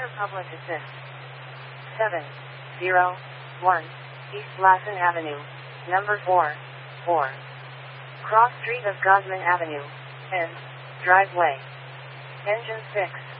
Center Public Assist. 701 East Lassen Avenue, number 4. Cross Street of Gosman Avenue, N. Driveway. Engine 6.